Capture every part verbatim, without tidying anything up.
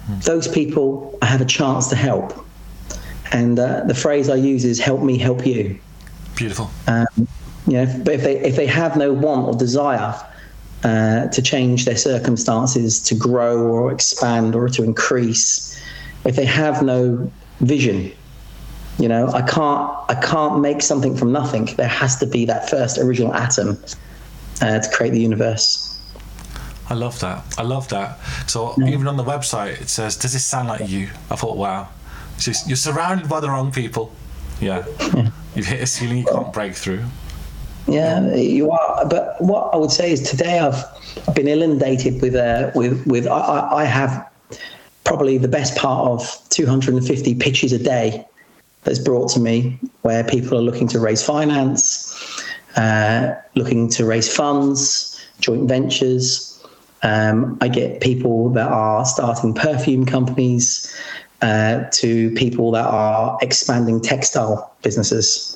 those people I have a chance to help. And uh, the phrase I use is help me help you. Beautiful. Um, you know, but if they if they have no want or desire uh, to change their circumstances, to grow or expand or to increase, if they have no vision, you know, I can't I can't make something from nothing. There has to be that first original atom uh, to create the universe. I love that. I love that. So yeah. Even on the website, it says, "Does this sound like you?" I thought, wow. Just, you're surrounded by the wrong people. Yeah. yeah. You've hit a ceiling you can't break through. Yeah, you are. But what I would say is today I've, I've been inundated with, uh, with, with I, I have probably the best part of two hundred fifty pitches a day that's brought to me where people are looking to raise finance, uh, looking to raise funds, joint ventures. Um, I get people that are starting perfume companies, Uh, to people that are expanding textile businesses.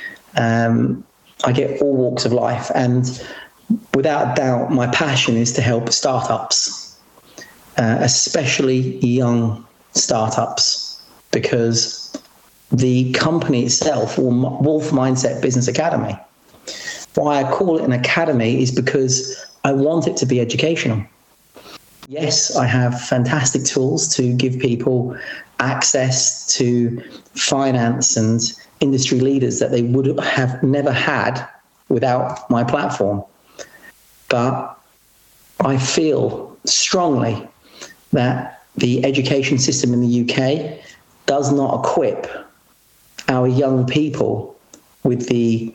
Um, I get all walks of life, and without a doubt, my passion is to help startups, uh, especially young startups, because the company itself, Wolf Mindset Business Academy, why I call it an academy is because I want it to be educational. Yes, I have fantastic tools to give people access to finance and industry leaders that they would have never had without my platform. But I feel strongly that the education system in the U K does not equip our young people with the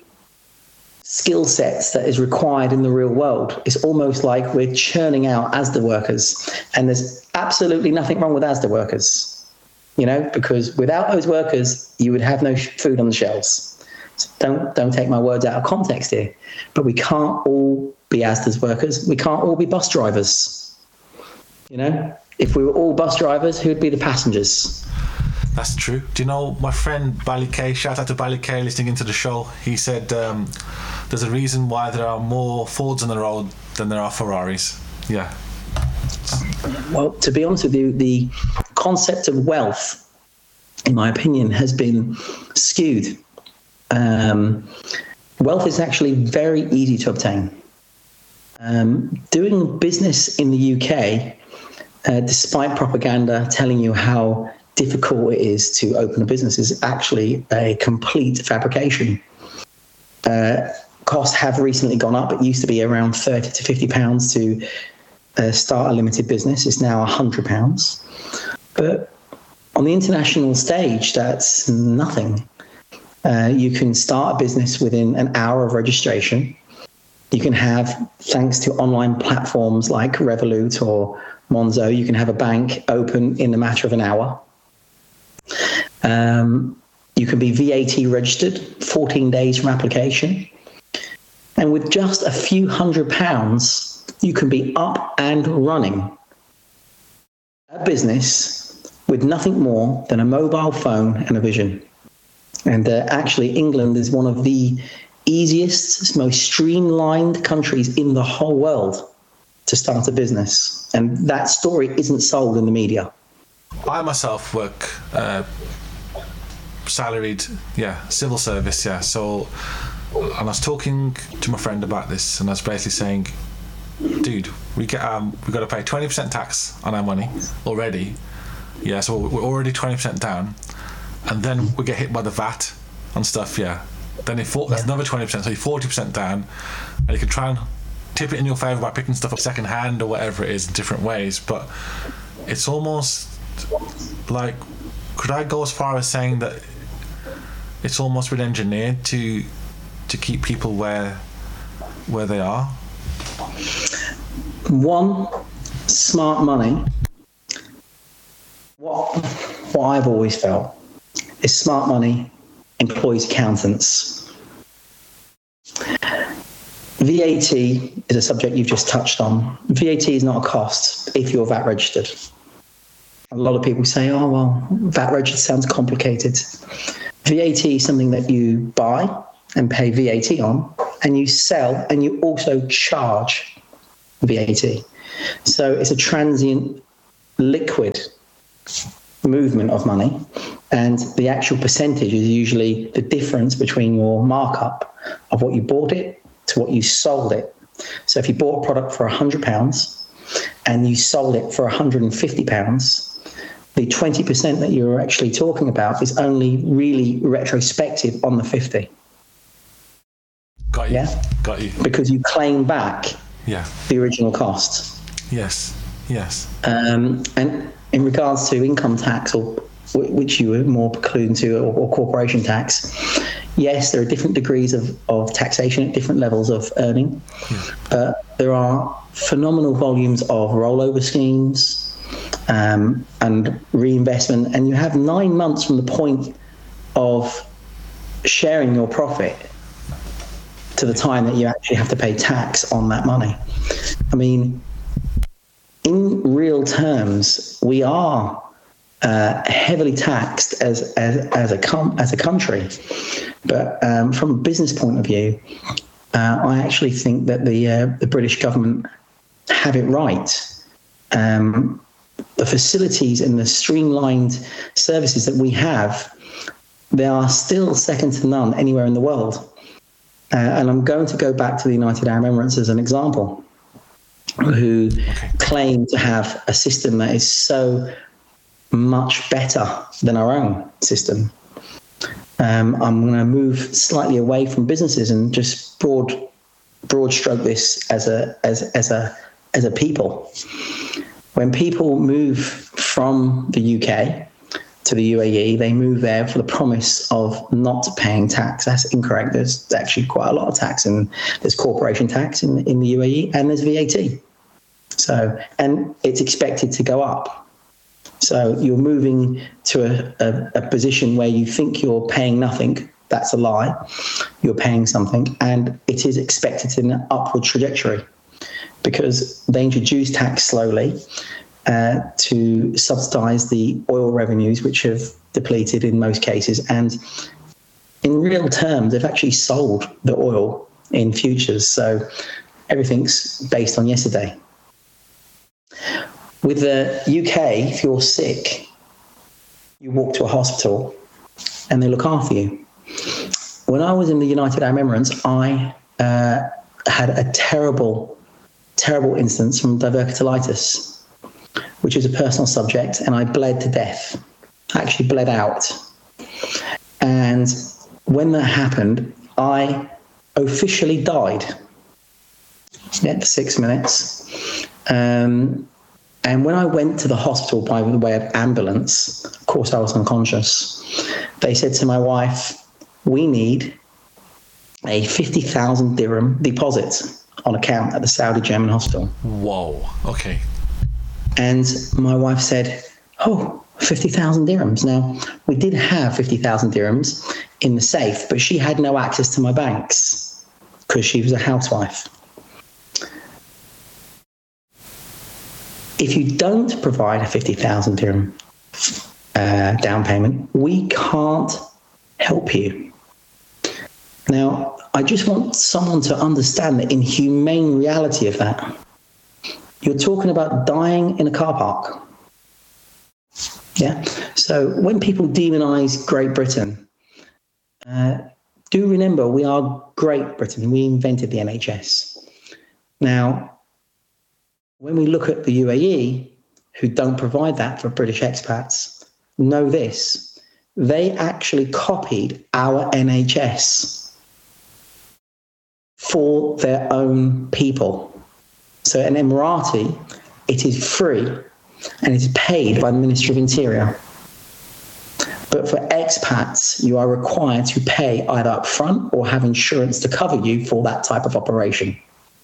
skill sets that is required in the real world. It's almost like we're churning out Asda workers, and there's absolutely nothing wrong with Asda workers, you know, because without those workers, you would have no food on the shelves. So don't don't take my words out of context here, but we can't all be Asda's workers. We can't all be bus drivers. You know, if we were all bus drivers, who'd be the passengers? That's true. Do you know my friend Bally K? Shout out to Bally K listening into the show. He said um, there's a reason why there are more Fords on the road than there are Ferraris. Yeah. Well, to be honest with you, the concept of wealth, in my opinion, has been skewed. Um, wealth is actually very easy to obtain. Um, doing business in the U K, uh, despite propaganda telling you how difficult it is to open a business, is actually a complete fabrication. Uh, costs have recently gone up. It used to be around thirty to fifty pounds to uh, start a limited business. It's now one hundred pounds. But on the international stage, that's nothing. Uh, you can start a business within an hour of registration. You can have, thanks to online platforms like Revolut or Monzo, you can have a bank open in a matter of an hour. Um, you can be V A T registered, fourteen days from application. And with just a few hundred pounds, you can be up and running a business with nothing more than a mobile phone and a vision. And uh, actually, England is one of the easiest, most streamlined countries in the whole world to start a business. And that story isn't sold in the media. I myself work uh, salaried, yeah, civil service, yeah. So, and I was talking to my friend about this, and I was basically saying, dude, we get um, we got to pay twenty percent tax on our money already, yeah. So we're already twenty percent down, and then we get hit by the V A T on stuff, yeah. Then if that's yeah. another twenty percent, so you're forty percent down, and you can try and tip it in your favour by picking stuff up second hand or whatever it is in different ways. But it's almost like, could I go as far as saying that it's almost been engineered to to keep people where where they are? One, smart money. What what I've always felt is smart money employs accountants. V A T is a subject you've just touched on. V A T is not a cost if you're V A T registered. A lot of people say, oh, well, V A T registered sounds complicated. V A T is something that you buy and pay V A T on, and you sell and you also charge V A T. So it's a transient liquid movement of money, and the actual percentage is usually the difference between your markup of what you bought it to what you sold it. So if you bought a product for one hundred pounds and you sold it for one hundred fifty pounds, the twenty percent that you're actually talking about is only really retrospective on the fifty. Got you. Yeah? Got you. Because you claim back Yeah. the original cost. Yes. Yes. Um, and in regards to income tax, or which you were more alluding to, or, or corporation tax, yes, there are different degrees of, of taxation at different levels of earning. Yeah. But there are phenomenal volumes of rollover schemes um, and reinvestment, and you have nine months from the point of sharing your profit to the time that you actually have to pay tax on that money. I mean, in real terms, we are uh, heavily taxed as as as a com- as a country, but um, from a business point of view, uh, I actually think that the uh, the British government have it right. Um, the facilities and the streamlined services that we have, they are still second to none anywhere in the world. Uh, and I'm going to go back to the United Arab Emirates as an example, who Okay. claim to have a system that is so much better than our own system. Um, I'm going to move slightly away from businesses and just broad, broad stroke this as a as as a as a people. When people move from the U K to the U A E, they move there for the promise of not paying tax. That's incorrect. There's actually quite a lot of tax, and there's corporation tax in, in the U A E, and there's V A T. So, and it's expected to go up. So you're moving to a, a, a position where you think you're paying nothing. That's a lie. You're paying something, and it is expected in an upward trajectory because they introduce tax slowly uh, to subsidize the oil revenues, which have depleted in most cases. And in real terms, they've actually sold the oil in futures. So everything's based on yesterday. With the U K, if you're sick, you walk to a hospital and they look after you. When I was in the United Arab Emirates, I uh, had a terrible, terrible instance from diverticulitis, which is a personal subject, and I bled to death. I actually bled out. And when that happened, I officially died. Yeah, for six minutes. Um, and when I went to the hospital by the way of ambulance, of course I was unconscious, they said to my wife, we need a fifty thousand dirham deposit on account at the Saudi German hospital. Whoa. Okay. And my wife said, oh, fifty thousand dirhams. Now, we did have fifty thousand dirhams in the safe, but she had no access to my banks because she was a housewife. If you don't provide a fifty thousand dirham uh, down payment, we can't help you. Now, I just want someone to understand the inhumane reality of that. You're talking about dying in a car park. Yeah. So when people demonize Great Britain, uh, do remember we are Great Britain. We invented the N H S. Now, when we look at the U A E, who don't provide that for British expats, know this. They actually copied our N H S for their own people. So an Emirati, it is free and it's paid by the Ministry of Interior. But for expats, you are required to pay either up front or have insurance to cover you for that type of operation.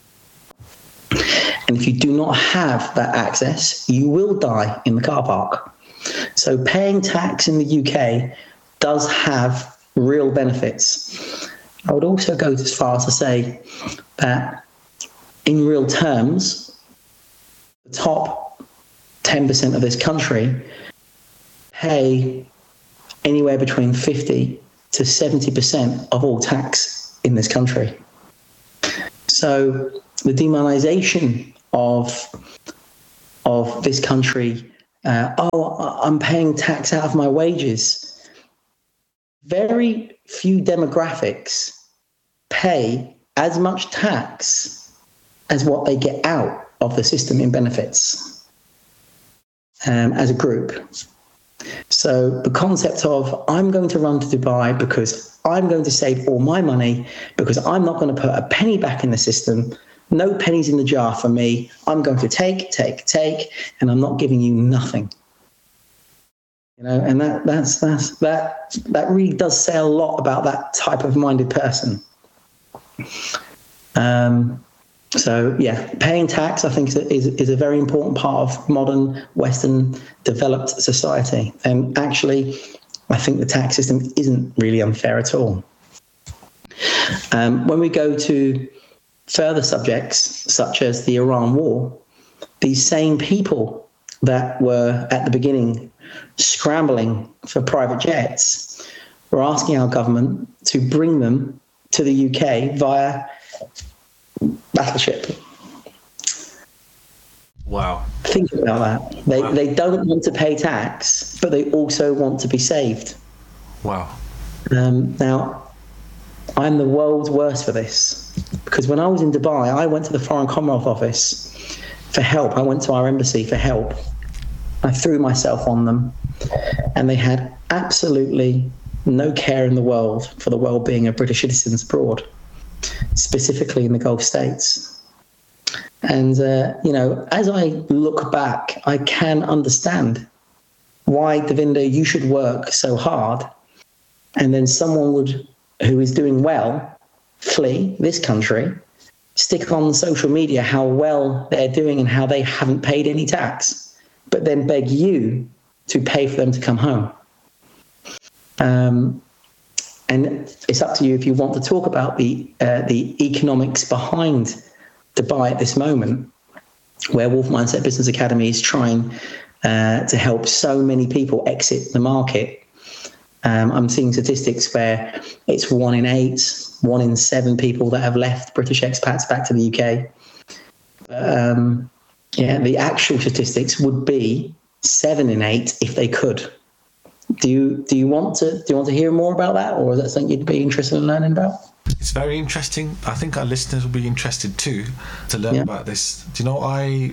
And if you do not have that access, you will die in the car park. So paying tax in the U K does have real benefits. I would also go as far as to say that in real terms, the top ten percent of this country pay anywhere between fifty to seventy percent of all tax in this country. So the demonization of, of this country Uh, oh, I'm paying tax out of my wages. Very few demographics pay as much tax as what they get out of the system in benefits um, as a group. So the concept of I'm going to run to Dubai because I'm going to save all my money, because I'm not going to put a penny back in the system, no pennies in the jar for me. I'm going to take, take, take, and I'm not giving you nothing. You know, and that that's that's that that really does say a lot about that type of minded person. Um, so yeah, paying tax, I think, is a, is, is a very important part of modern Western developed society. And actually, I think the tax system isn't really unfair at all. Um, when we go to further subjects, such as the Iran war, these same people that were at the beginning scrambling for private jets were asking our government to bring them to the U K via battleship. Wow. Think about that. They Wow. they don't want to pay tax, but they also want to be saved. Wow. Um, now, I'm the world's worst for this, because when I was in Dubai, I went to the Foreign Commonwealth Office for help. I went to our embassy for help. I threw myself on them, and they had absolutely no care in the world for the well-being of British citizens abroad, specifically in the Gulf states. And, uh, you know, as I look back, I can understand why, Devinder, you should work so hard, and then someone would, who is doing well, flee this country, stick on social media how well they're doing and how they haven't paid any tax, but then beg you to pay for them to come home. Um, and it's up to you if you want to talk about the uh, the economics behind Dubai at this moment, where Wolf Mindset Business Academy is trying uh, to help so many people exit the market. Um, I'm seeing statistics where it's one in eight, one in seven people that have left British expats back to the U K. Um, yeah, the actual statistics would be seven in eight if they could. Do you do you want to do you want to hear more about that, or is that something you'd be interested in learning about? It's very interesting. I think our listeners will be interested too to learn Yeah. about this. Do you know, I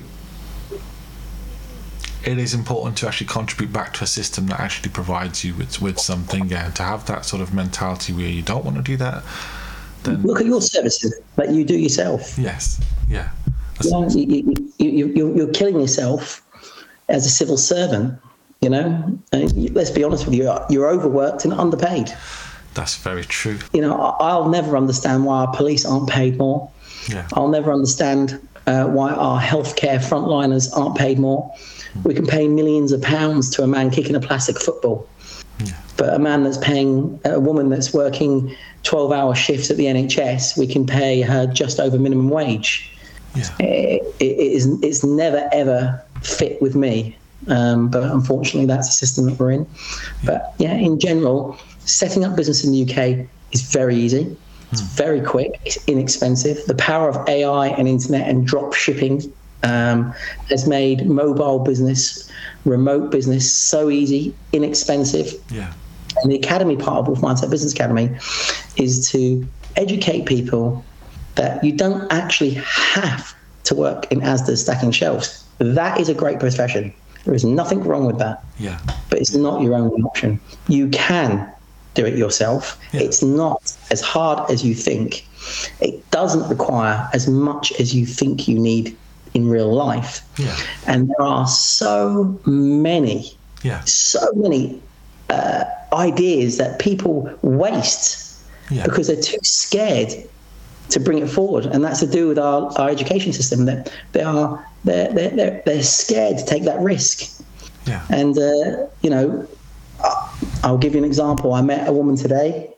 it is important to actually contribute back to a system that actually provides you with, with something, yeah, to have that sort of mentality where you don't want to do that. Then Look at your services that you do yourself. yes, yeah. You know, you, you, you, you, you're killing yourself as a civil servant. You know, and you- let's be honest with you, you're overworked and underpaid. That's very true. You know, I- I'll never understand why our police aren't paid more. Yeah. I'll never understand uh, why our healthcare frontliners aren't paid more. We can pay millions of pounds to a man kicking a plastic football, Yeah. but a man that's paying a woman that's working twelve-hour shifts at the N H S, we can pay her just over minimum wage. Yeah. It, it is it's never ever fit with me, um, but unfortunately that's the system that we're in. But yeah, in general, setting up business in the U K is very easy. It's very quick. It's inexpensive. The power of A I and internet and drop shipping um, has made mobile business, remote business so easy, inexpensive. Yeah. And the academy part of Wolf Mindset Business Academy is to educate people that you don't actually have to work in Asda stacking shelves. That is a great profession. There is nothing wrong with that, Yeah. but it's not your only option. You can do it yourself. Yeah. It's not as hard as you think. It doesn't require as much as you think you need in real life. Yeah. And there are so many, Yeah. so many uh, ideas that people waste Yeah. because they're too scared to bring it forward, and that's to do with our, our education system. That they are they're, they're they're they're scared to take that risk. Yeah. And uh, you know, I'll give you an example. I met a woman today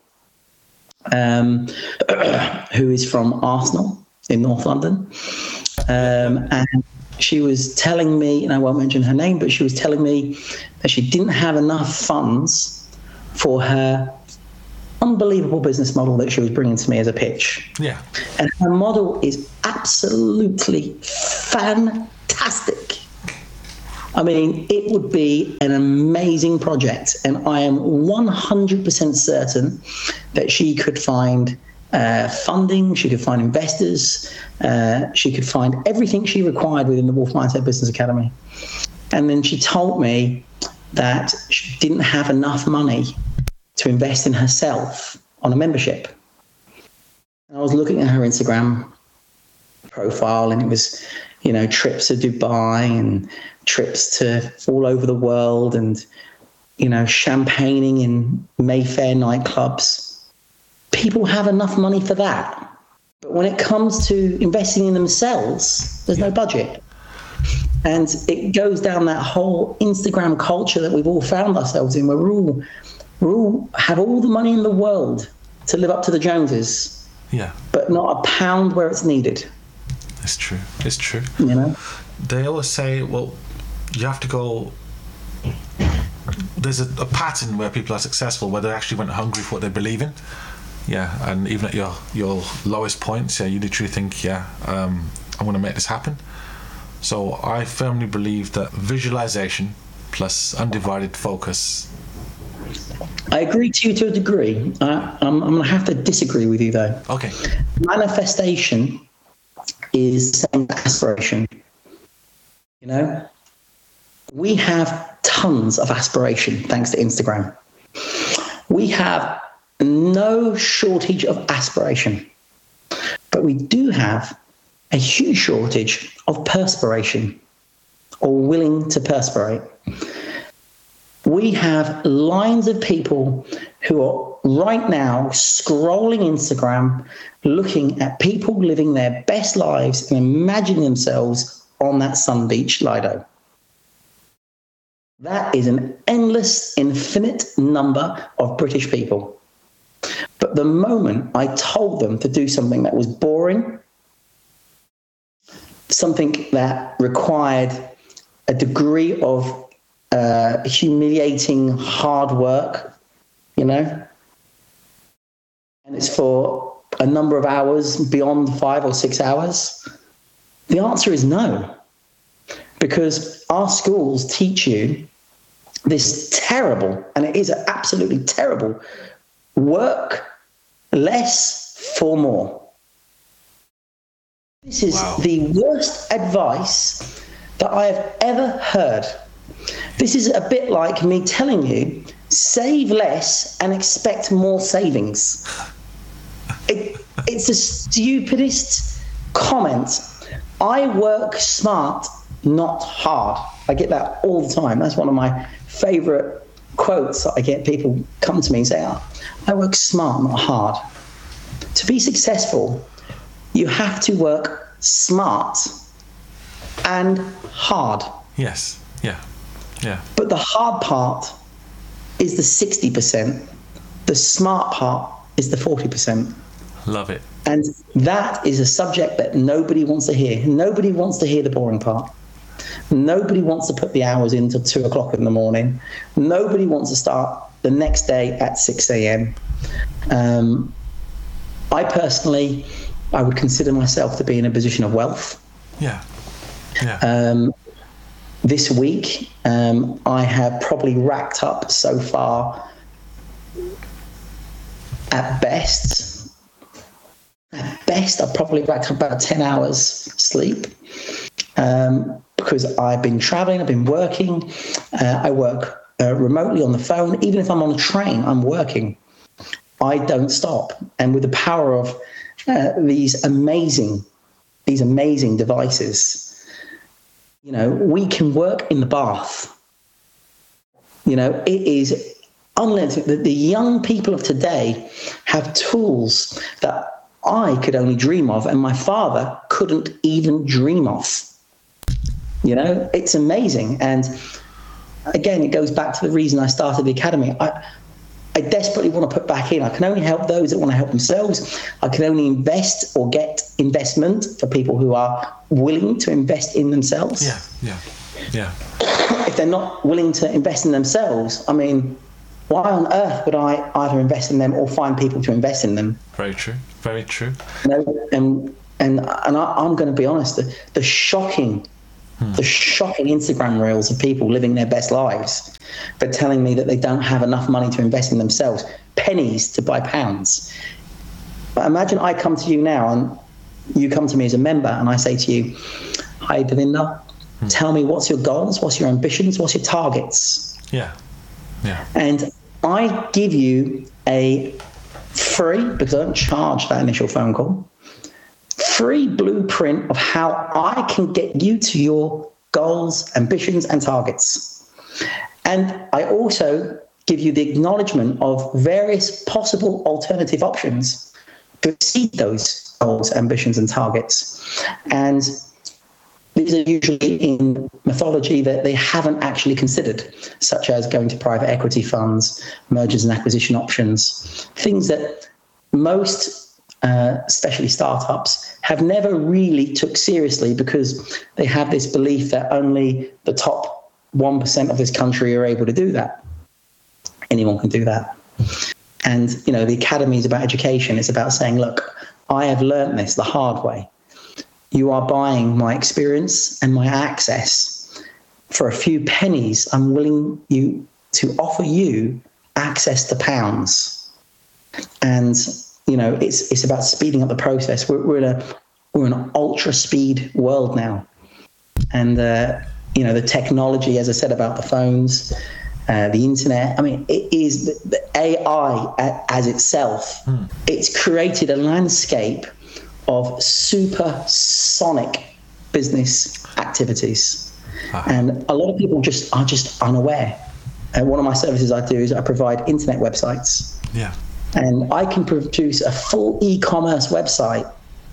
um, who is from Arsenal in North London, um, and she was telling me, and I won't mention her name, but she was telling me that she didn't have enough funds for her unbelievable business model that she was bringing to me as a pitch. Yeah. And her model is absolutely fantastic. I mean, it would be an amazing project, and I am one hundred percent certain that she could find uh, funding, she could find investors, uh, she could find everything she required within the Wolf Mindset Business Academy. And then she told me that she didn't have enough money to invest in herself on a membership. And I was looking at her Instagram profile, and it was, you know, trips to Dubai and trips to all over the world, and, you know, champagning in Mayfair nightclubs. People have enough money for that. But when it comes to investing in themselves, there's no budget. And it goes down that whole Instagram culture that we've all found ourselves in, where we all, we all have all the money in the world to live up to the Joneses, yeah, but not a pound where it's needed. It's true. It's true. You know, they always say, well, you have to go. There's a, a pattern where people are successful, where they actually went hungry for what they believe in. Yeah, and even at your your lowest points, yeah, you literally think, yeah, um, I'm going to make this happen. So I firmly believe that visualization plus undivided focus. I agree to you to a degree. I, I'm, I'm going to have to disagree with you, though. Okay. Manifestation is the same as aspiration. You know, we have tons of aspiration thanks to Instagram. We have no shortage of aspiration, but we do have a huge shortage of perspiration, or willing to perspirate. We have lines of people who are right now scrolling Instagram, looking at people living their best lives and imagining themselves on that sun beach Lido. That is an endless, infinite number of British people. But the moment I told them to do something that was boring, something that required a degree of uh, humiliating hard work, you know, and it's for a number of hours beyond five or six hours, the answer is no. Because our schools teach you this terrible, and it is absolutely terrible, work less for more. This is wow. the worst advice that I have ever heard. This is a bit like me telling you, save less and expect more savings. It, it's the stupidest comment. I work smart, not hard. I get that all the time. That's one of my favorite quotes that I get. People come to me and say, oh, I work smart, not hard. To be successful, you have to work smart and hard. Yes, yeah, yeah. But the hard part is the sixty percent. The smart part is the forty percent. Love it. And that is a subject that nobody wants to hear. Nobody wants to hear the boring part. Nobody wants to put the hours in till two o'clock in the morning. Nobody wants to start the next day at six a.m. Um, I personally, I would consider myself to be in a position of wealth. Yeah. Yeah. Um, this week, um, I have probably racked up so far, at best, at best, I've probably racked up about ten hours sleep. Um, because I've been traveling, I've been working. Uh, I work uh, remotely on the phone. Even if I'm on a train, I'm working. I don't stop. And with the power of uh, these amazing, these amazing devices, you know, we can work in the bath. You know, it is unlimited. The, the young people of today have tools that I could only dream of, and my father couldn't even dream of. You know, it's amazing. And again, it goes back to the reason I started the academy. I, I desperately want to put back in. I can only help those that want to help themselves. I can only invest or get investment for people who are willing to invest in themselves. Yeah, yeah, yeah. If they're not willing to invest in themselves, I mean, why on earth would I either invest in them or find people to invest in them? Very true. Very true. You know, and and and I, I'm going to be honest. The, the shocking Hmm. The shocking Instagram reels of people living their best lives, but telling me that they don't have enough money to invest in themselves, pennies to buy pounds. But imagine I come to you now and you come to me as a member and I say to you, hi, Davinder, hmm. tell me what's your goals, what's your ambitions, what's your targets? Yeah, yeah. And I give you a free, because I don't charge that initial phone call, free blueprint of how I can get you to your goals, ambitions, and targets. And I also give you the acknowledgement of various possible alternative options to exceed those goals, ambitions, and targets. And these are usually in mythology that they haven't actually considered, such as going to private equity funds, mergers and acquisition options, things that most, uh, especially startups, have never really took seriously because they have this belief that only the top one percent of this country are able to do that. Anyone can do that. And, you know, the academy is about education. It's about saying, look, I have learned this the hard way. You are buying my experience and my access for a few pennies. I'm willing you to offer you access to pounds. And, you know, it's it's about speeding up the process. We're, we're in a we're in an ultra speed world now. And, uh, you know, the technology, as I said about the phones, uh, the internet, I mean, it is the, the A I as itself. Mm. It's created a landscape of supersonic business activities. Uh-huh. And a lot of people just are just unaware. And one of my services I do is I provide internet websites. Yeah. And I can produce a full e-commerce website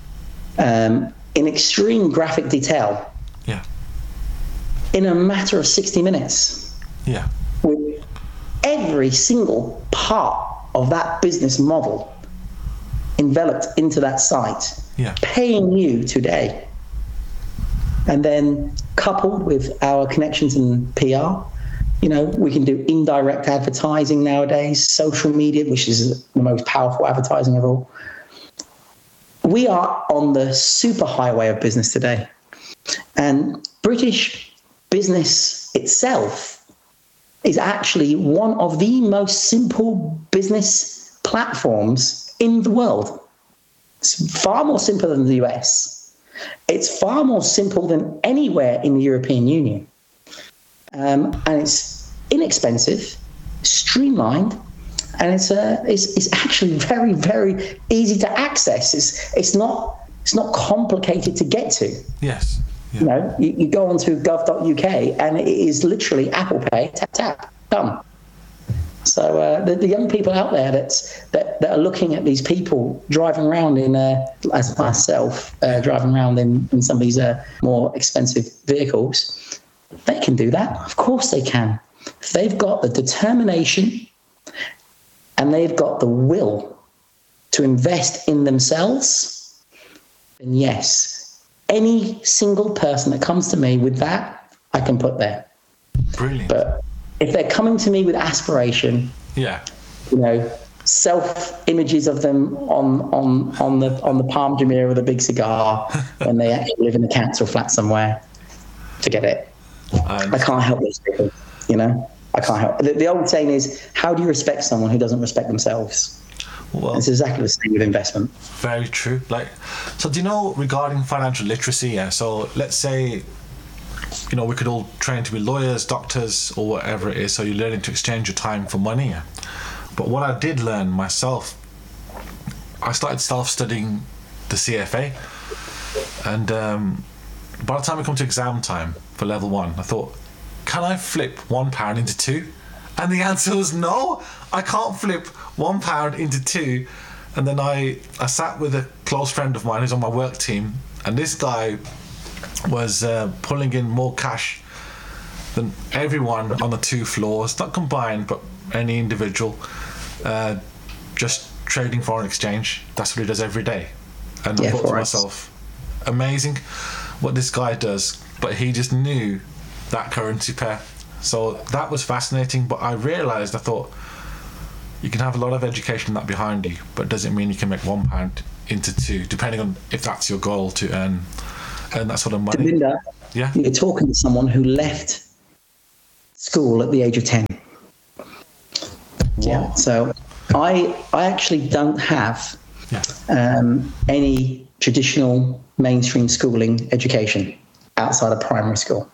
um, in extreme graphic detail. Yeah. In a matter of sixty minutes. Yeah. With every single part of that business model enveloped into that site, yeah. paying you today. And then coupled with our connections in P R, you know, we can do indirect advertising nowadays, social media, which is the most powerful advertising of all. We are on the super highway of business today. And British business itself is actually one of the most simple business platforms in the world. It's far more simple than the U S. It's far more simple than anywhere in the European Union. Um, and it's inexpensive, streamlined, and it's, uh, it's it's actually very, very easy to access. It's it's not it's not complicated to get to. Yes. Yeah. You know, you, you go onto gov dot U K and it is literally Apple Pay, tap tap, done. So uh, the, the young people out there that's, that that are looking at these people driving around in, uh, as myself, uh, driving around in, in some of these uh, more expensive vehicles, they can do that. Of course they can. If they've got the determination and they've got the will to invest in themselves, then yes, any single person that comes to me with that, I can put there. Brilliant. But if they're coming to me with aspiration, yeah, you know, self images of them on on on the on the Palm Jumeirah with a big cigar when they actually live in a council flat somewhere, forget it. I, I can't help those people, you know. I can't help. The, the old saying is, how do you respect someone who doesn't respect themselves? Well, it's exactly the same with investment. Very true. Like, so do you know regarding financial literacy? Yeah. So let's say, you know, we could all train to be lawyers, doctors, or whatever it is. So you're learning to exchange your time for money. Yeah? But what I did learn myself, I started self-studying the C F A, and um, by the time we come to exam time for level one, I thought, can I flip one pound into two? And the answer was no, I can't flip one pound into two. And then I, I sat with a close friend of mine who's on my work team, and this guy was uh, pulling in more cash than everyone on the two floors, not combined, but any individual, uh, just trading foreign exchange. That's what he does every day. And yeah, I thought to myself, amazing what this guy does, but he just knew that currency pair. So that was fascinating, but I realized, I thought, you can have a lot of education that behind you, but doesn't mean you can make one pound into two, depending on if that's your goal, to earn earn that sort of money. Davinder, Yeah. you're talking to someone who left school at the age of ten. Yeah. So I I actually don't have Yeah. um, any traditional mainstream schooling education outside of primary school.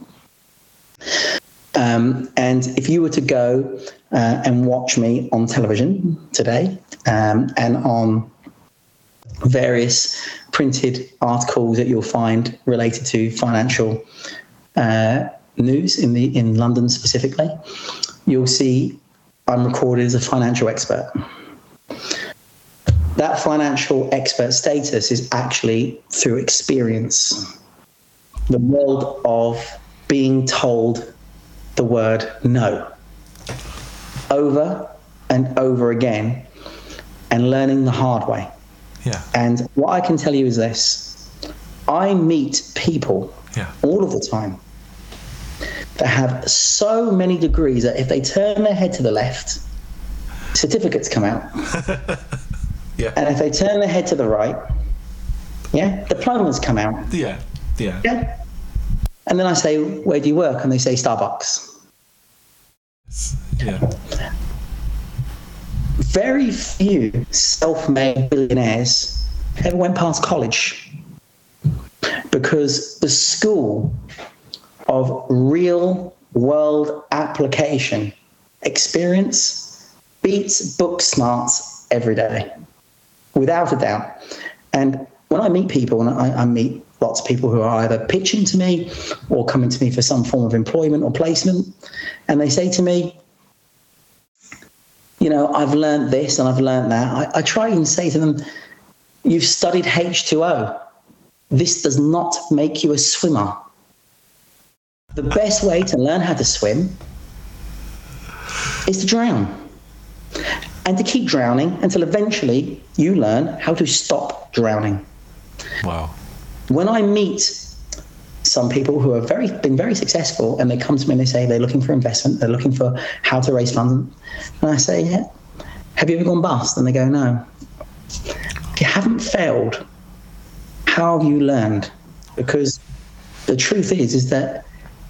Um, and if you were to go uh, and watch me on television today um, and on various printed articles that you'll find related to financial uh, news in the in London specifically, you'll see I'm recorded as a financial expert. That financial expert status is actually through experience. The world of being told the word no over and over again and learning the hard way. Yeah. And what I can tell you is this: I meet people Yeah. all of the time that have so many degrees that if they turn their head to the left, certificates come out. Yeah. And if they turn their head to the right, yeah, diplomas come out. Yeah. Yeah. Yeah. And then I say, where do you work? And they say Starbucks. Yeah. Very few self-made billionaires ever went past college, because the school of real world application experience beats book smarts every day, without a doubt. And when I meet people, and I, I meet lots of people who are either pitching to me or coming to me for some form of employment or placement, and they say to me, you know, I've learned this and I've learned that. I, I try and say to them, you've studied H two O. This does not make you a swimmer. The best way to learn how to swim is to drown, and to keep drowning until eventually you learn how to stop drowning. Wow. When I meet some people who have very been very successful and they come to me and they say they're looking for investment, they're looking for how to raise funds, and I say, yeah, have you ever gone bust? And they go, no. If you haven't failed, how have you learned? Because the truth is, is that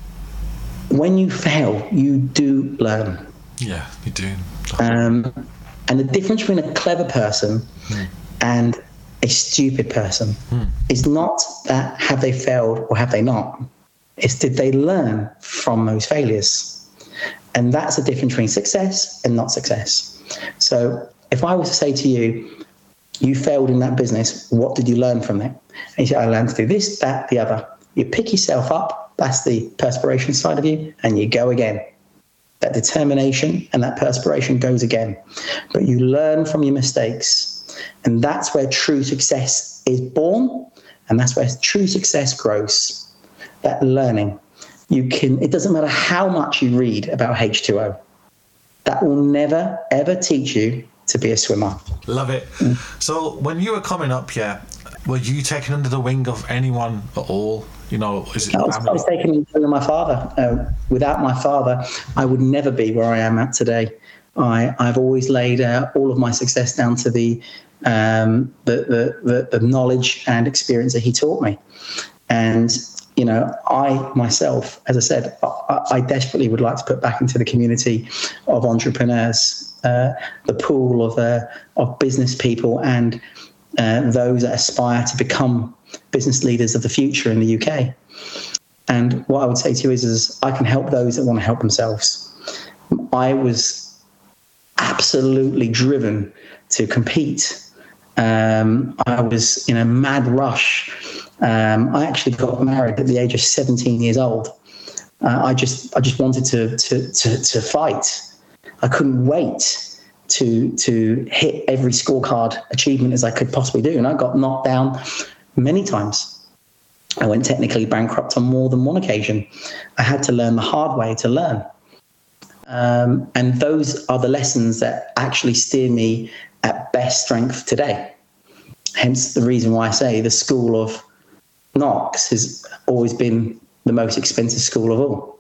when you fail, you do learn. Yeah, you do. Um, and the difference between a clever person mm. and a stupid person mm. is not that have they failed or have they not. It's did they learn from those failures? And that's the difference between success and not success. So if I was to say to you, you failed in that business, what did you learn from it? And you say, I learned to do this, that, the other. You pick yourself up, that's the perspiration side of you, and you go again. That determination and that perspiration goes again. But you learn from your mistakes. And that's where true success is born. And that's where true success grows. That learning. You can, it doesn't matter how much you read about H two O. That will never, ever teach you to be a swimmer. Love it. Mm. So when you were coming up, yeah, were you taken under the wing of anyone at all? You know, is it I was, I was taken under my father. Uh, without my father, I would never be where I am at today. I, I've always laid uh, all of my success down to the, um, the, the, the, the knowledge and experience that he taught me. And, you know, I myself, as I said, I, I desperately would like to put back into the community of entrepreneurs, uh, the pool of, uh, of business people and uh, those that aspire to become business leaders of the future in the U K. And what I would say to you is, is I can help those that want to help themselves. I was absolutely driven to compete. Um, I was in a mad rush. Um, I actually got married at the age of seventeen years old. Uh, I just, I just wanted to, to, to, to fight. I couldn't wait to, to hit every scorecard achievement as I could possibly do. And I got knocked down many times. I went technically bankrupt on more than one occasion. I had to learn the hard way to learn. Um, and those are the lessons that actually steer me at best strength today. Hence the reason why I say the school of Knox has always been the most expensive school of all.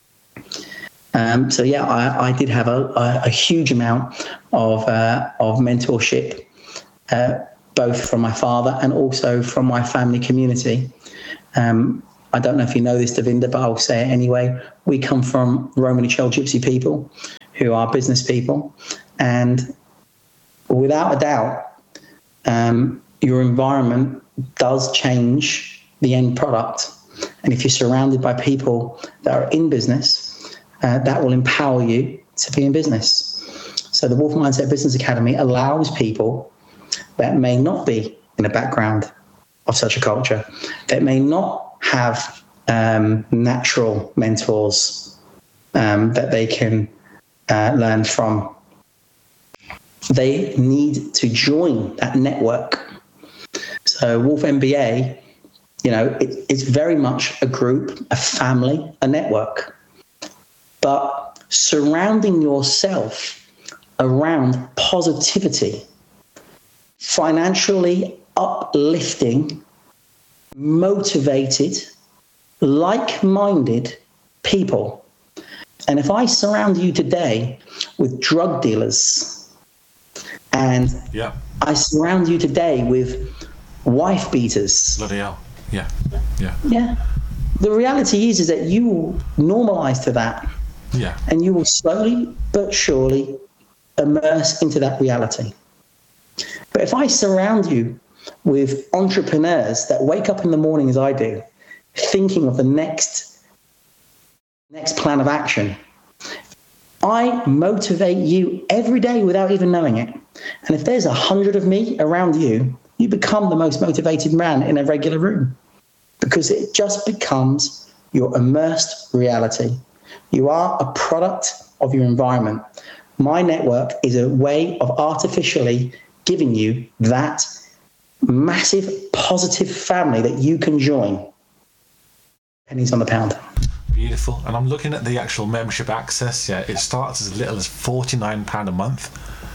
Um, so yeah, I, I did have a, a, a huge amount of, uh, of mentorship, uh, both from my father and also from my family community. Um, I don't know if you know this, Davinder, but I'll say it anyway. We come from Romany Chel Gypsy people who are business people. And without a doubt, um, your environment does change the end product. And if you're surrounded by people that are in business, uh, that will empower you to be in business. So the Wolf Mindset Business Academy allows people that may not be in a background of such a culture, that may not have um, natural mentors um, that they can uh, learn from. They need to join that network. So Wolf M B A, you know, it, it's very much a group, a family, a network. But surrounding yourself around positivity, financially uplifting, motivated, like-minded people. And if I surround you today with drug dealers, and yeah. I surround you today with wife beaters. Bloody hell. Yeah. Yeah. Yeah. The reality is, is that you will normalize to that. Yeah. And you will slowly but surely immerse into that reality. But if I surround you with entrepreneurs that wake up in the morning as I do, thinking of the next next plan of action, I motivate you every day without even knowing it. And if there's a hundred of me around you, you become the most motivated man in a regular room, because it just becomes your immersed reality. You are a product of your environment. My network is a way of artificially giving you that massive positive family that you can join. Pennies on the pound. Beautiful. And I'm looking at the actual membership access. Yeah, it starts as little as forty-nine pounds a month.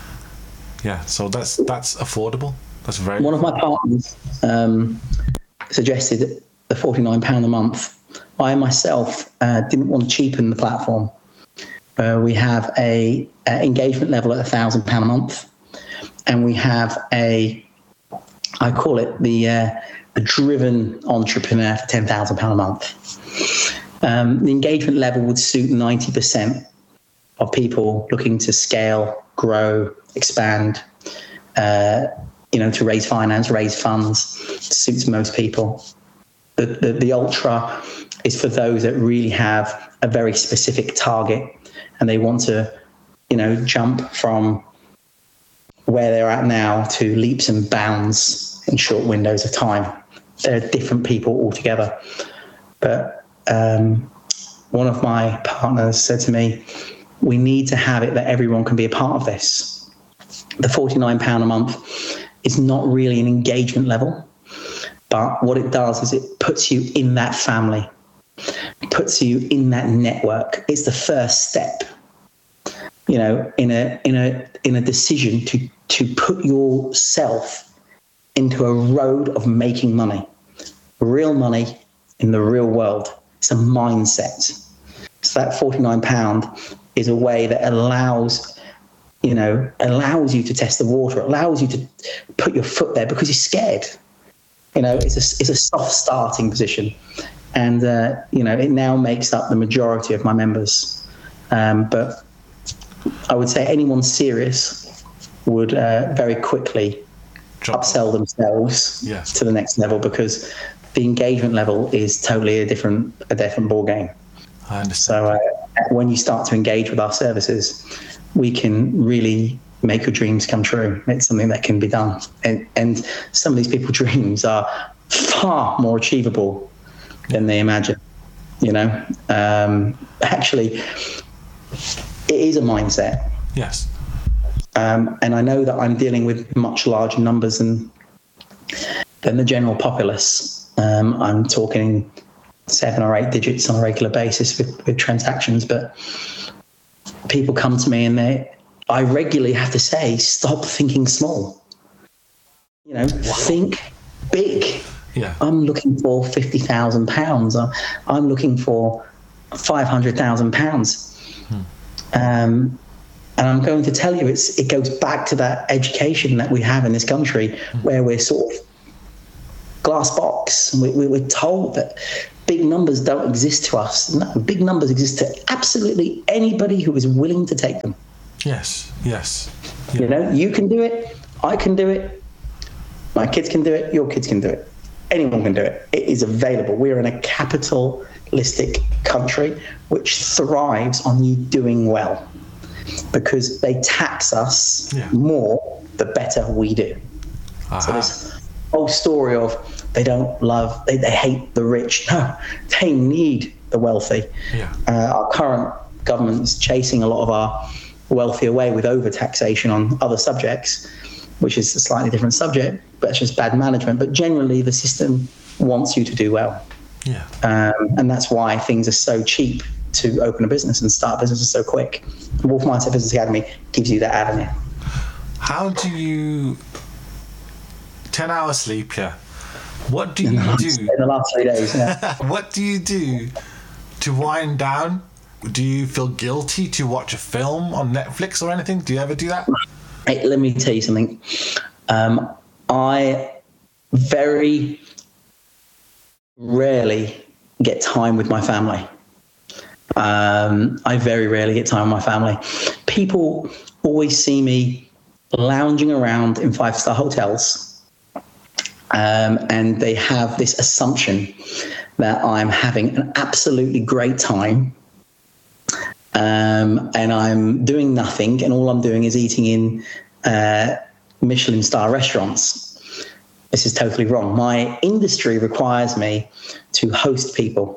Yeah, so that's that's affordable. That's very One of my partners um, suggested the forty-nine pounds a month. I myself uh, didn't want to cheapen the platform. Uh, we have a, a engagement level at one thousand pounds a month, and we have a, I call it the, uh, the driven entrepreneur for ten thousand pounds a month. Um, the engagement level would suit ninety percent of people looking to scale, grow, expand, uh, you know, to raise finance, raise funds. It suits most people. The, the, the ultra is for those that really have a very specific target and they want to, you know, jump from where they're at now to leaps and bounds in short windows of time. They're different people altogether. But um, one of my partners said to me, we need to have it that everyone can be a part of this. The forty-nine pounds a month is not really an engagement level, but what it does is it puts you in that family. It puts you in that network. It's the first step, you know, in a in a in a decision to to put yourself into a road of making money, real money in the real world. It's a mindset. So that forty-nine pounds is a way that allows, you know, allows you to test the water, allows you to put your foot there because you're scared. You know, it's a it's a soft starting position. And, uh, you know, it now makes up the majority of my members. Um, but I would say anyone serious would uh, very quickly Drop upsell themselves yes. to the next level, because the engagement level is totally a different a different ball game. I understand. So uh, when you start to engage with our services, we can really make your dreams come true. It's something that can be done. And, and some of these people's dreams are far more achievable than they imagine, you know. Um, actually, it is a mindset. Yes. Um, and I know that I'm dealing with much larger numbers than than the general populace. Um, I'm talking seven or eight digits on a regular basis with, with transactions, but people come to me and they, I regularly have to say, stop thinking small. You know, wow. Think big. Yeah. I'm looking for fifty thousand pounds. I'm looking for five hundred thousand pounds. Hmm. Um, and I'm going to tell you, it's it goes back to that education that we have in this country, hmm. where we're sort of glass box. And we, we, we're told that big numbers don't exist to us. No, big numbers exist to absolutely anybody who is willing to take them. Yes, yes. Yeah. You know, you can do it, I can do it, my kids can do it, your kids can do it. Anyone can do it. It is available. We're in a capitalistic country which thrives on you doing well, because they tax us yeah. more the better we do. Aha. So this whole story of they don't love, they, they hate the rich. No, they need the wealthy. Yeah. Uh, our current government is chasing a lot of our wealthy away with overtaxation on other subjects, which is a slightly different subject, but it's just bad management. But generally, the system wants you to do well. Yeah. Um, and that's why things are so cheap to open a business and start businesses so quick. Wolf Mindset Business Academy gives you that avenue. How do you... ten hours sleep, yeah. What do you in do? In the last three days, yeah. What do you do to wind down? Do you feel guilty to watch a film on Netflix or anything? Do you ever do that? Hey, let me tell you something. Um, I very rarely get time with my family. Um, I very rarely get time with my family. People always see me lounging around in five-star hotels, um, and they have this assumption that I'm having an absolutely great time, um, and I'm doing nothing, and all I'm doing is eating in uh, Michelin star restaurants. This is totally wrong. My industry requires me to host people.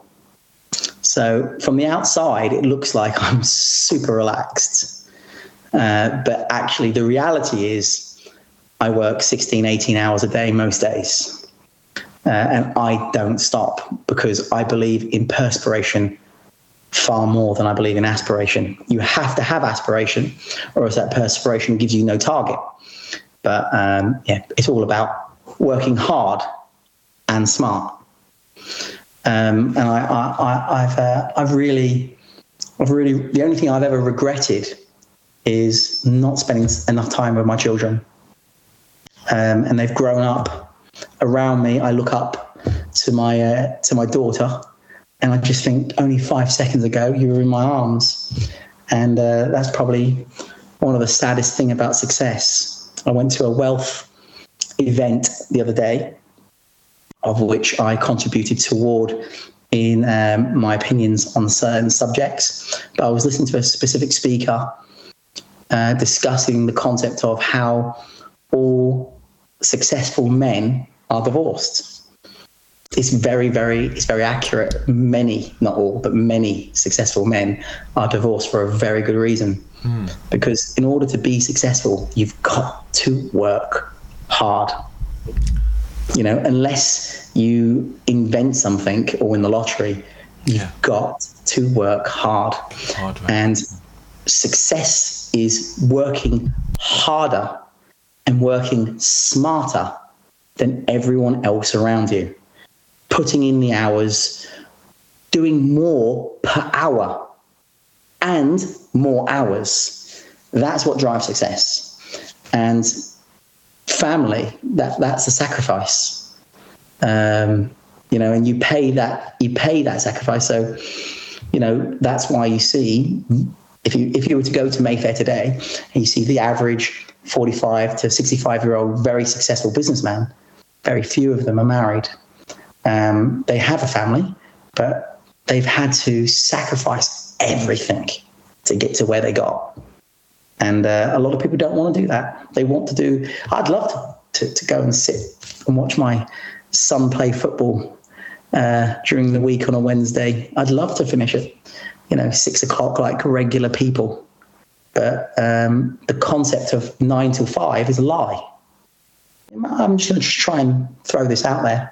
So from the outside, it looks like I'm super relaxed. Uh, but actually, the reality is I work sixteen, eighteen hours a day most days. Uh, and I don't stop, because I believe in perspiration far more than I believe in aspiration. You have to have aspiration, or else that perspiration gives you no target. But um, yeah, it's all about working hard and smart. Um, and I, I, I, I've, uh, I've really, I've really, the only thing I've ever regretted is not spending enough time with my children. Um, and they've grown up around me. I look up to my, uh, to my daughter, and I just think, only five seconds ago, you were in my arms. And uh, that's probably one of the saddest thing about success. I went to a wealth event the other day, of which I contributed toward in um, my opinions on certain subjects. But I was listening to a specific speaker uh, discussing the concept of how all successful men are divorced. It's very, very, it's very accurate. Many, not all, but many successful men are divorced for a very good reason. Mm. Because in order to be successful, you've got to work hard. You know, unless you invent something or win the lottery, you've yeah. got to work hard. hard and success is working harder and working smarter than everyone else around you. Putting in the hours, doing more per hour and more hours. That's what drives success. And family, that that's a sacrifice. Um, you know, and you pay that you pay that sacrifice. So, you know, that's why you see, if you if you were to go to Mayfair today and you see the average forty-five to sixty-five year old very successful businessman, very few of them are married. Um, they have a family, but they've had to sacrifice everything to get to where they got. And uh, a lot of people don't want to do that. They want to do, I'd love to, to, to go and sit and watch my son play football uh, during the week on a Wednesday. I'd love to finish at, you know, six o'clock like regular people. But um, the concept of nine till five is a lie. I'm just going to try and throw this out there.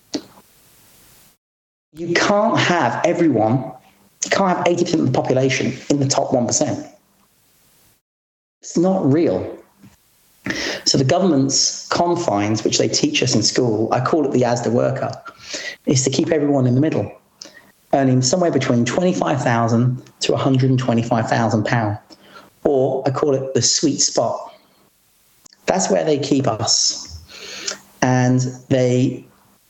You can't have everyone, you can't have eighty percent of the population in the top one percent. It's not real. So the government's confines, which they teach us in school, I call it the Asda worker, is to keep everyone in the middle, earning somewhere between twenty-five thousand to one hundred twenty-five thousand pounds. Or I call it the sweet spot. That's where they keep us. And they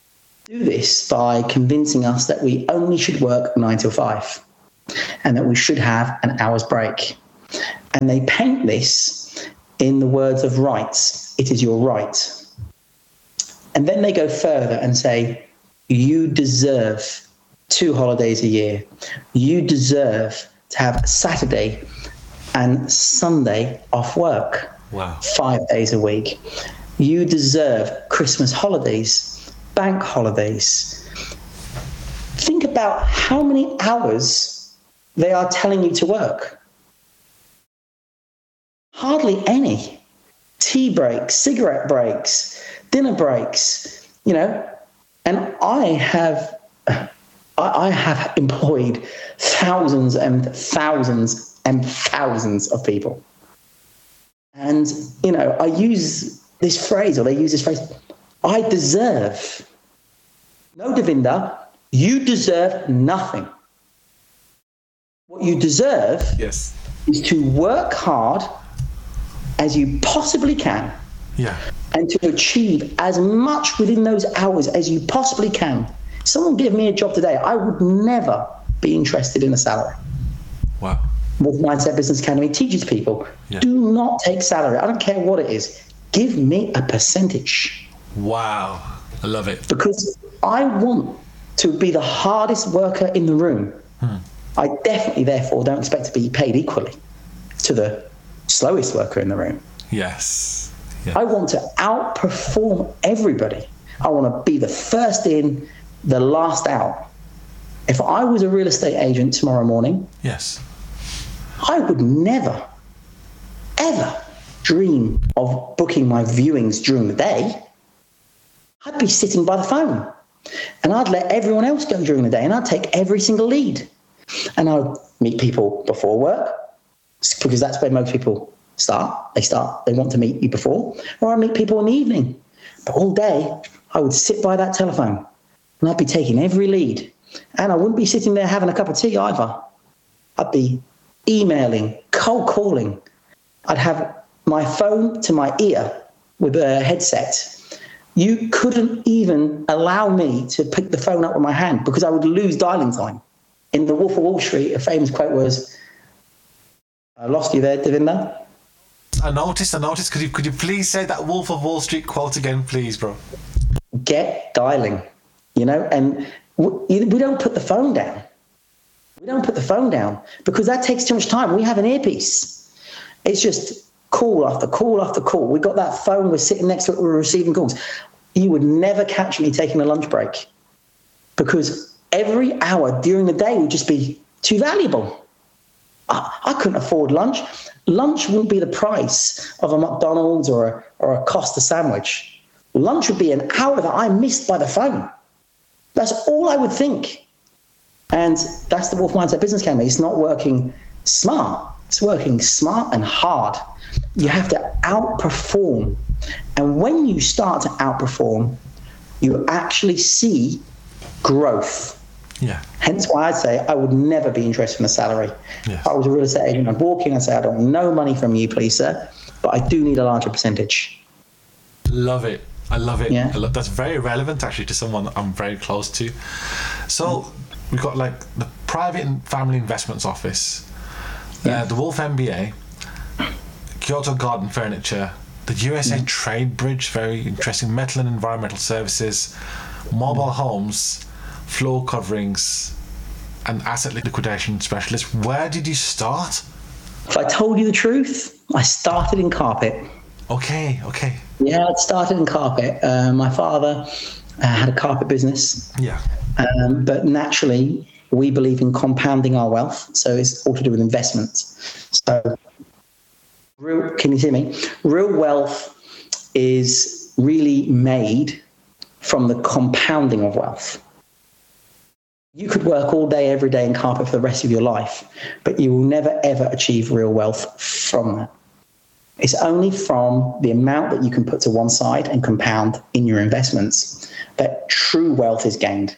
do this by convincing us that we only should work nine till five and that we should have an hour's break. And they paint this in the words of rights. It is your right. And then they go further and say, you deserve two holidays a year. You deserve to have Saturday and Sunday off work. Wow. Five days a week. You deserve Christmas holidays, bank holidays. Think about how many hours they are telling you to work. Hardly any. Tea breaks, cigarette breaks, dinner breaks, you know. And I have, I have employed thousands and thousands and thousands of people. And, you know, I use this phrase, or they use this phrase, I deserve. No, Devinder, you deserve nothing. What you deserve yes. is to work hard as you possibly can. Yeah. And to achieve as much within those hours as you possibly can. Someone give me a job today, I would never be interested in a salary. Wow. Wolf Mindset Business Academy teaches people, yeah. do not take salary. I don't care what it is. Give me a percentage. Wow. I love it. Because I want to be the hardest worker in the room. Hmm. I definitely, therefore, don't expect to be paid equally to the slowest worker in the room. Yes. Yeah. I want to outperform everybody. I want to be the first in, the last out. If I was a real estate agent tomorrow morning, yes, I would never, ever dream of booking my viewings during the day. I'd be sitting by the phone and I'd let everyone else go during the day and I'd take every single lead. And I'd meet people before work because that's where most people start. They start, they want to meet you before, or I'd meet people in the evening. But all day, I would sit by that telephone and I'd be taking every lead. And I wouldn't be sitting there having a cup of tea either. I'd be emailing, cold calling. I'd have my phone to my ear with a headset. You couldn't even allow me to pick the phone up with my hand because I would lose dialing time. In The Wolf of Wall Street, a famous quote was, I lost you there, Devinder. I noticed, I noticed. Could you, could you please say that Wolf of Wall Street quote again, please, bro? Get dialing, you know, and we don't put the phone down. We don't put the phone down because that takes too much time. We have an earpiece. It's just call after call after call. We got that phone, we're sitting next to it, we're receiving calls. You would never catch me taking a lunch break because every hour during the day would just be too valuable. I, I couldn't afford lunch. Lunch wouldn't be the price of a McDonald's or a, or a Costa sandwich. Lunch would be an hour that I missed by the phone. That's all I would think. And that's the Wolf Mindset Business Academy. It's not working smart. It's working smart and hard. You have to outperform. And when you start to outperform, you actually see growth. Yeah. Hence why I'd say I would never be interested in a salary. Yes. If I was a real estate agent, I'd walk in and say, I don't want no money from you, please, sir, but I do need a larger percentage. Love it. I love it. Yeah. I love, that's very relevant actually to someone I'm very close to. So we've got like the Private and Family Investments Office, yeah. uh, the Wolf M B A, Kyoto Garden Furniture, the U S A yeah. Trade Bridge, very interesting, Metal and Environmental Services, Mobile mm. Homes, Floor Coverings, and Asset Liquidation Specialist. Where did you start? If I told you the truth, I started in carpet. Okay, okay. Yeah, I started in carpet. Uh, my father uh, had a carpet business. Yeah. Um, but naturally, we believe in compounding our wealth. So it's all to do with investments. So, real, can you hear me? Real wealth is really made from the compounding of wealth. You could work all day, every day in carpet for the rest of your life, but you will never, ever achieve real wealth from that. It's only from the amount that you can put to one side and compound in your investments that true wealth is gained.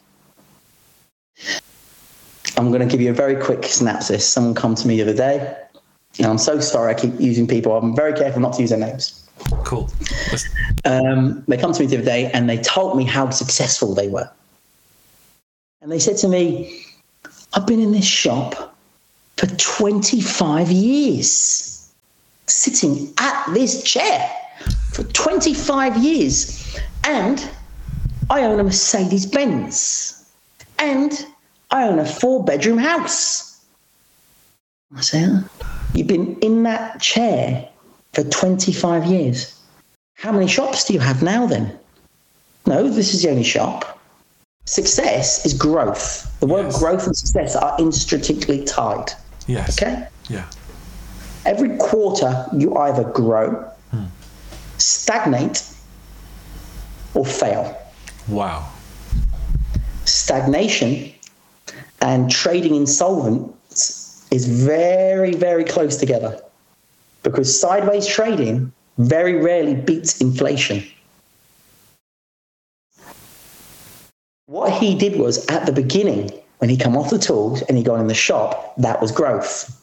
I'm going to give you a very quick synopsis. Someone come to me the other day, and I'm so sorry I keep using people. I'm very careful not to use their names. Cool. Um, they come to me the other day and they told me how successful they were. And they said to me, I've been in this shop for twenty-five years, sitting at this chair for twenty-five years. And I own a Mercedes-Benz. And I own a four-bedroom house. I say, huh? You've been in that chair for twenty-five years. How many shops do you have now then? No, this is the only shop. Success is growth. The word Yes. growth and success are intrinsically tied. Yes. Okay? Yeah. Every quarter, you either grow, hmm. stagnate, or fail. Wow. Stagnation and trading insolvents is very, very close together, because sideways trading very rarely beats inflation. What he did was, at the beginning, when he came off the tools and he got in the shop, that was growth.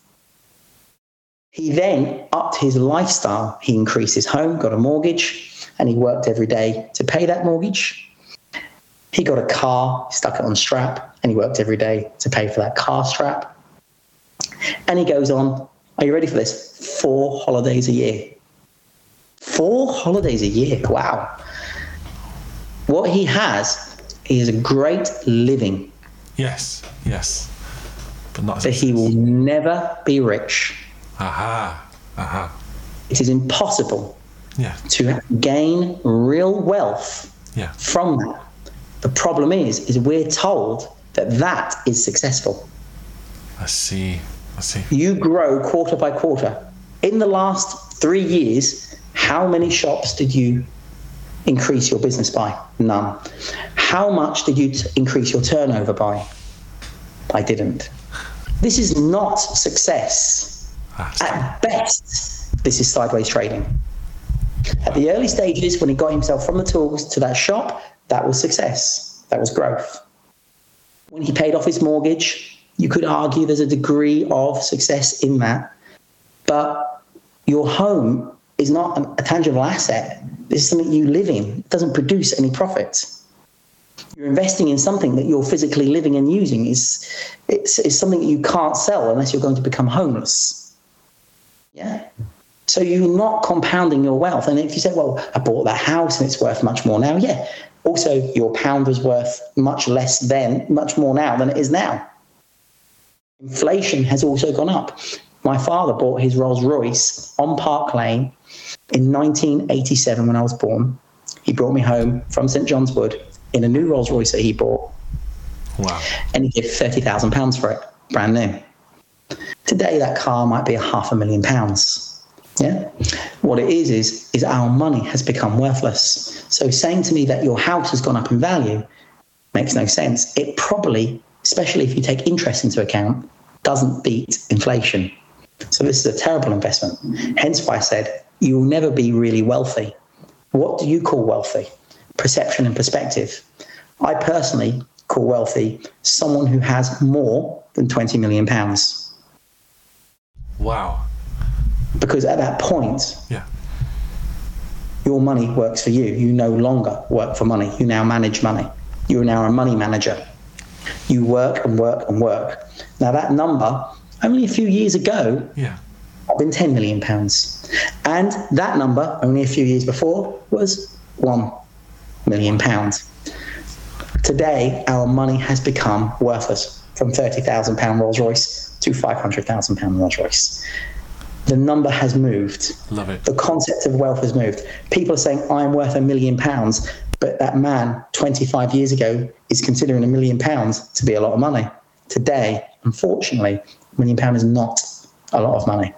He then upped his lifestyle. He increased his home, got a mortgage, and he worked every day to pay that mortgage. He got a car, stuck it on strap, and he worked every day to pay for that car strap. And he goes on, are you ready for this? Four holidays a year. Four holidays a year. Wow. What he has is a great living. Yes, yes. But not But he will never be rich. Aha, aha. It is impossible Yeah. to gain real wealth Yeah. from that. The problem is, is we're told that that is successful. I see. I see. You grow quarter by quarter. In the last three years, how many shops did you increase your business by? None. How much did you t- increase your turnover by? I didn't. This is not success. Ah, At best, this is sideways trading. At the early stages, when he got himself from the tools to that shop, that was success. That was growth. When he paid off his mortgage, you could argue there's a degree of success in that. But your home is not an, a tangible asset. This is something you live in. It doesn't produce any profits. You're investing in something that you're physically living and using. Is it's, it's something that you can't sell unless you're going to become homeless. Yeah. So you're not compounding your wealth. And if you say, well, I bought that house and it's worth much more now. Yeah. Also, your pound was worth much less then, much more now than it is now. Inflation has also gone up. My father bought his Rolls Royce on Park Lane in nineteen eighty-seven when I was born. He brought me home from St John's Wood in a new Rolls Royce that he bought. Wow. And he gave thirty thousand pounds for it, brand new. Today, that car might be a half a million pounds. Yeah. What it is, is, is our money has become worthless. So saying to me that your house has gone up in value makes no sense. It probably, especially if you take interest into account, doesn't beat inflation. So this is a terrible investment. Hence why I said you will never be really wealthy. What do you call wealthy? Perception and perspective. I personally call wealthy someone who has more than twenty million pounds. Wow. Because at that point, Yeah. your money works for you. You no longer work for money. You now manage money. You are now a money manager. You work and work and work. Now that number, only a few years ago, Yeah. had been ten million pounds. And that number, only a few years before, was one million pounds. Today, our money has become worthless, from thirty thousand pound Rolls Royce to five hundred thousand pound Rolls Royce. The number has moved. Love it. The concept of wealth has moved. People are saying, I'm worth a million pounds, but that man twenty-five years ago is considering a million pounds to be a lot of money. Today, unfortunately, a million pounds is not a lot of money.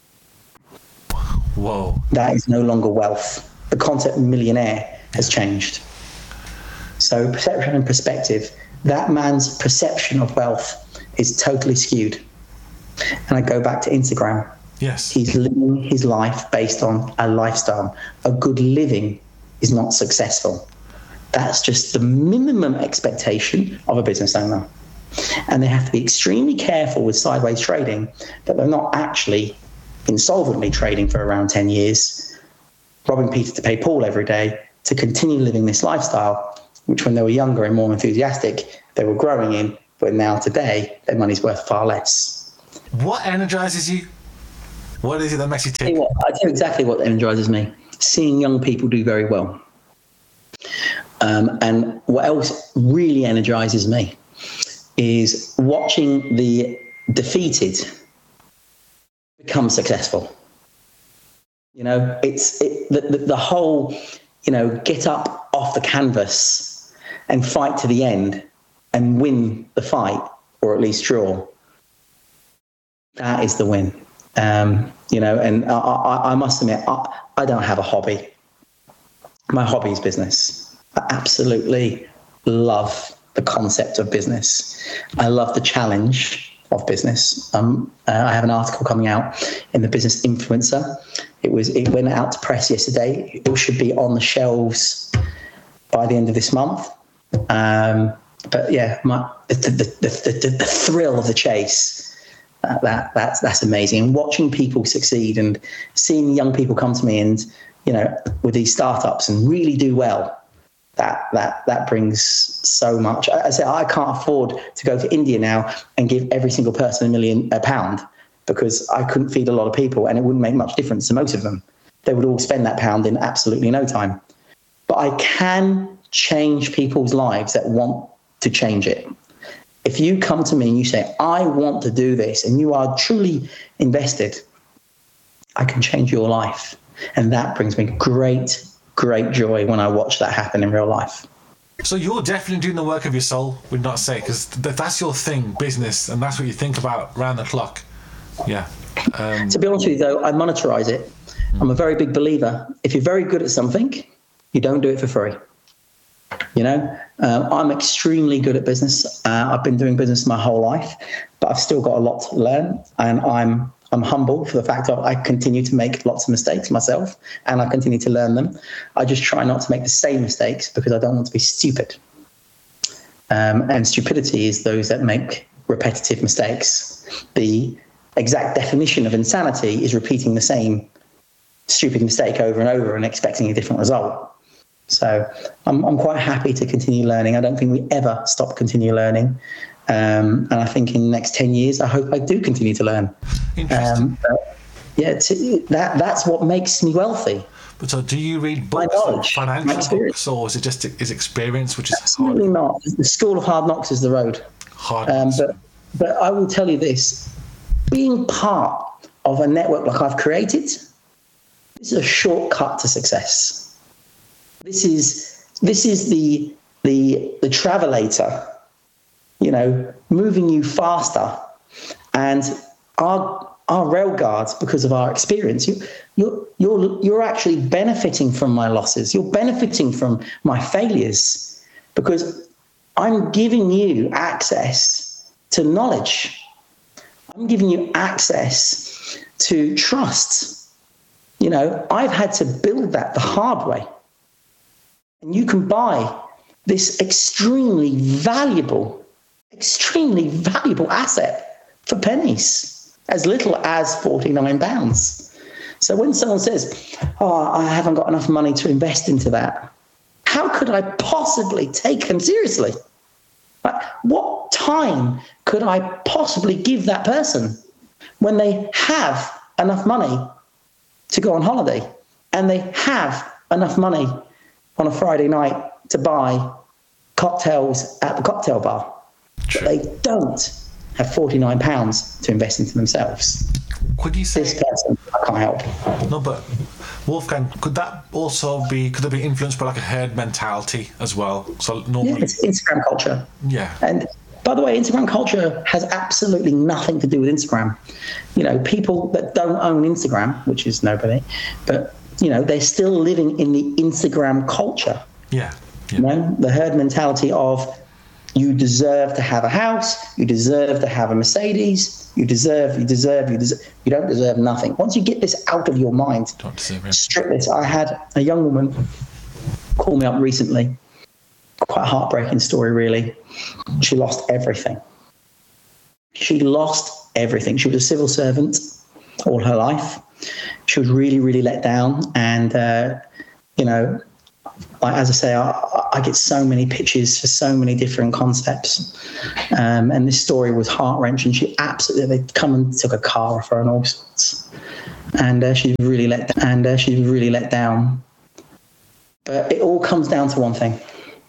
Whoa. That is no longer wealth. The concept of millionaire has changed. So perception and perspective, that man's perception of wealth is totally skewed. And I go back to Instagram. Yes. He's living his life based on a lifestyle. A good living is not successful. That's just the minimum expectation of a business owner. And they have to be extremely careful with sideways trading that they're not actually insolvently trading for around ten years, robbing Peter to pay Paul every day to continue living this lifestyle, which when they were younger and more enthusiastic, they were growing in, but now today their money's worth far less. What energizes you? What is it that makes you tick? I tell you what, I tell you exactly what energizes me. Seeing young people do very well. Um, and what else really energizes me is watching the defeated become successful. You know, it's it, the, the, the whole, you know, get up off the canvas and fight to the end and win the fight, or at least draw. That is the win. Um, you know, and I, I, I must admit, I, I don't have a hobby. My hobby is business. I absolutely love the concept of business. I love the challenge of business. Um, uh, I have an article coming out in the Business Influencer. It was it went out to press yesterday. It should be on the shelves by the end of this month. Um, but yeah, my, the, the, the, the, the thrill of the chase. Uh, that that's that's amazing. And watching people succeed and seeing young people come to me and, you know, with these startups and really do well, that that that brings so much. I, I say I can't afford to go to India now and give every single person a million a pound, because I couldn't feed a lot of people and it wouldn't make much difference to most of them. They would all spend that pound in absolutely no time. But I can change people's lives that want to change it. If you come to me and you say, I want to do this, and you are truly invested, I can change your life. And that brings me great, great joy when I watch that happen in real life. So you're definitely doing the work of your soul, would not say, because th- that's your thing, business, and that's what you think about round the clock. Yeah. Um, to be honest with you, though, I monetize it. Mm. I'm a very big believer. If you're very good at something, you don't do it for free. You know, uh, I'm extremely good at business. Uh, I've been doing business my whole life, but I've still got a lot to learn. And I'm I'm humble for the fact that I continue to make lots of mistakes myself, and I continue to learn them. I just try not to make the same mistakes because I don't want to be stupid. Um, and stupidity is those that make repetitive mistakes. The exact definition of insanity is repeating the same stupid mistake over and over and expecting a different result. So I'm I'm quite happy to continue learning. I don't think we ever stop continue learning. Um, and I think in the next ten years, I hope I do continue to learn. Interesting. Um, but yeah, to, that that's what makes me wealthy. But so do you read books, knowledge, financial books, or is it just is experience, which is absolutely hard? not. The school of hard knocks is the road. Hard um, knocks. But, but I will tell you this, being part of a network like I've created, this is a shortcut to success. This is this is the the the travelator, you know, moving you faster. And our our rail guards, because of our experience, you you're you're you're actually benefiting from my losses. You're benefiting from my failures, because I'm giving you access to knowledge. I'm giving you access to trust. You know, I've had to build that the hard way. And you can buy this extremely valuable, extremely valuable asset for pennies, as little as forty-nine pounds. So when someone says, oh, I haven't got enough money to invest into that, how could I possibly take them seriously? Like, what time could I possibly give that person when they have enough money to go on holiday and they have enough money on a Friday night to buy cocktails at the cocktail bar? But they don't have forty-nine pounds to invest into themselves. Could you say this person I can't help? No, but Wolfgang, could that also be could it be influenced by like a herd mentality as well? So normally, yeah, it's Instagram culture. Yeah. And by the way, Instagram culture has absolutely nothing to do with Instagram. You know, people that don't own Instagram, which is nobody, but you know, they're still living in the Instagram culture. Yeah. yeah. You know, the herd mentality of you deserve to have a house, you deserve to have a Mercedes, you deserve, you deserve, you deserve, you don't deserve nothing. Once you get this out of your mind, don't deserve it. Strip this. I had a young woman call me up recently, quite a heartbreaking story, really. She lost everything. She lost everything. She was a civil servant all her life. She was really, really let down. And, uh, you know, like as I say, I, I get so many pitches for so many different concepts, um, and this story was heart wrenching. She absolutely, they come and took a car off her and all sorts, and uh, she really let and uh, she really let down. But it all comes down to one thing.